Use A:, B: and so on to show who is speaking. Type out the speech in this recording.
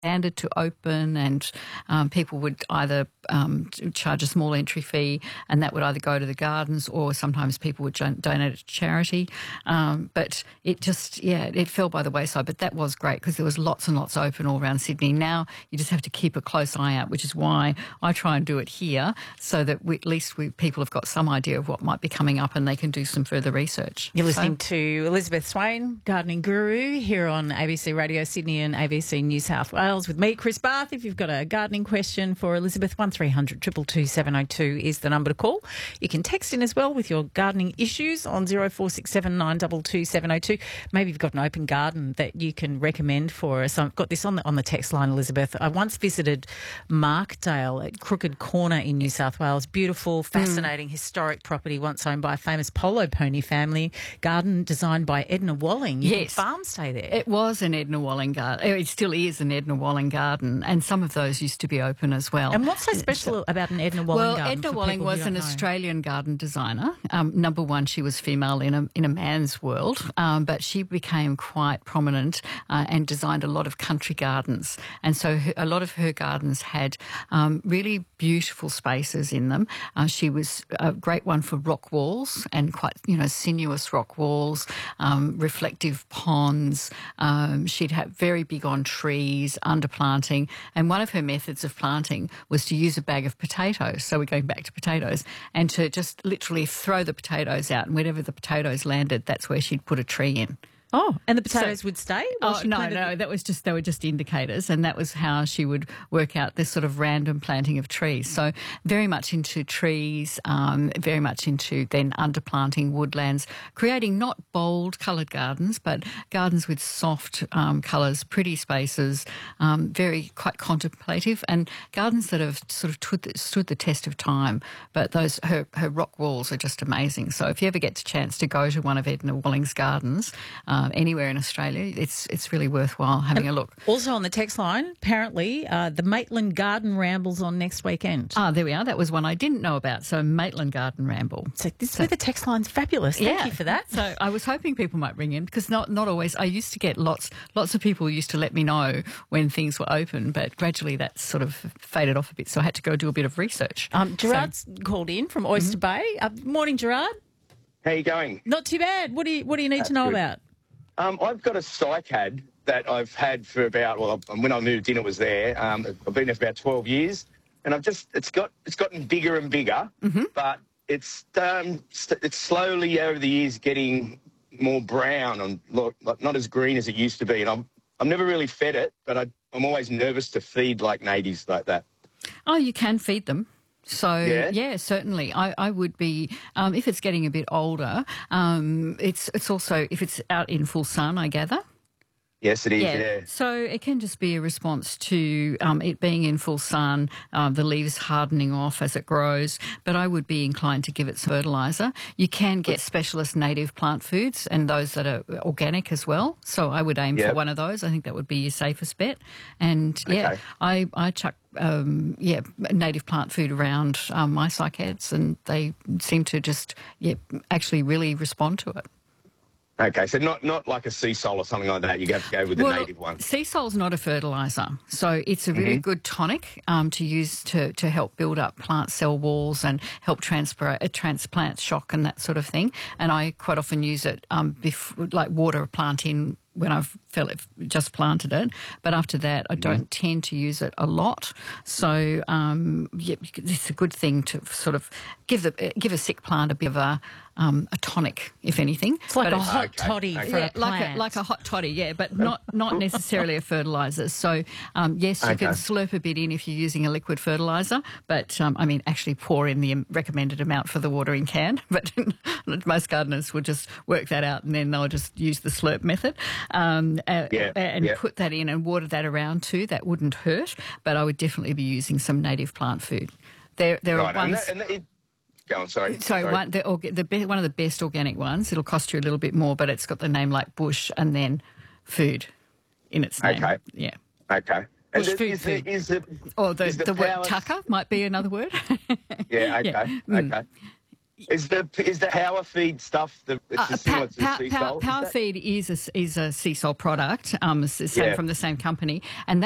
A: standard to open, and people would either charge a small entry fee, and that would either go to the gardens, or sometimes people would donate it to charity. But it fell by the wayside. But that was great because there was lots and lots open all around Sydney. Now you just have to keep a close eye out, which is why I try and do it here, so that people have got some idea of what might be coming up and they can do some further research.
B: You're listening to Elizabeth Swain, Gardening Guru, here on ABC Radio Sydney and ABC New South Wales with me, Chris Barth. If you've got a gardening question for Elizabeth, 1300 222 702 is the number to call. You can text in as well with your gardening issues on 0467 922 702. Maybe you've got an open garden that you can recommend for us. I've got this on the text line, Elizabeth. I once visited Markdale at Crooked Corner in New South Wales. Beautiful, fascinating, historic property once owned by a famous polo pony family. Garden designed by Edna Walling. You
A: Yes.
B: can farm stay there.
A: It was an Edna Walling garden. It still is an Edna Walling garden, and some of those used to be open as well.
B: And what's so special about an Edna Walling garden?
A: Well, Edna Walling was an Australian garden designer. Number one, she was female in a man's world, but she became quite prominent and designed a lot of country gardens. And so a lot of her gardens had really beautiful spaces in them. She was a great one for rock walls, and quite, sinuous rock walls, reflective ponds. She'd have very big on trees, underplanting. And one of her methods of planting was to use a bag of potatoes. So we're going back to potatoes, and to just literally throw the potatoes out, and wherever the potatoes landed, that's where she'd put a tree in.
B: Oh, and the potatoes would stay?
A: No, they were just indicators, and that was how she would work out this sort of random planting of trees. So very much into trees, very much into then underplanting woodlands, creating not bold coloured gardens, but gardens with soft colours, pretty spaces, very quite contemplative, and gardens that have sort of stood the test of time. But her rock walls are just amazing. So if you ever get the chance to go to one of Edna Walling's gardens, anywhere in Australia, it's really worthwhile having a look.
B: Also on the text line, apparently, the Maitland Garden Rambles on next weekend.
A: There we are. That was one I didn't know about. So Maitland Garden Ramble.
B: So this is where the text line's fabulous. Thank you for that.
A: So I was hoping people might ring in, because not always. I used to get lots of people used to let me know when things were open, but gradually that sort of faded off a bit. So I had to go do a bit of research.
B: Gerard's called in from Oyster Bay. Morning, Gerard.
C: How you going?
B: Not too bad. What do you need to know about?
C: I've got a cycad that I've had for when I moved in, it was there. I've been there for about 12 years, and it's gotten bigger and bigger, but it's slowly over the years getting more brown and not as green as it used to be. And I've never really fed it, but I'm always nervous to feed like natives like that.
A: Oh, you can feed them. So, yeah, certainly. I would be, if it's getting a bit older, it's also, if it's out in full sun, I gather.
C: Yes, it is, yeah.
A: So it can just be a response to it being in full sun, the leaves hardening off as it grows, but I would be inclined to give it some fertiliser. You can get specialist native plant foods and those that are organic as well, so I would aim for one of those. I think that would be your safest bet. And, I chuck native plant food around my cycads, and they seem to just actually really respond to it.
C: Okay, so not like a sea salt or something like that. You have to go with the native one.
A: Sea salt's not a fertiliser, so it's a really good tonic to use to help build up plant cell walls and help transplant shock and that sort of thing. And I quite often use it like water a plant in when I've just planted it, but after that I don't tend to use it a lot. So it's a good thing to sort of give a sick plant a bit of a tonic, if anything.
B: It's like a hot toddy for a plant.
A: Like a hot toddy, but not necessarily a fertiliser. So yes, you can slurp a bit in if you're using a liquid fertiliser, but actually pour in the recommended amount for the watering can. But most gardeners will just work that out, and then they'll just use the slurp method. Put that in and water that around too. That wouldn't hurt, but I would definitely be using some native plant food. There are ones.
C: Go on, sorry.
A: One of the best organic ones. It'll cost you a little bit more, but it's got the name like bush and then food in its name.
C: Okay.
A: Yeah.
C: Okay.
A: Bush food. The word tucker might be another word.
C: Yeah. Okay. Okay. Is the power feed stuff similar to sea salt?
A: Power feed is a sea salt product, from the same company, and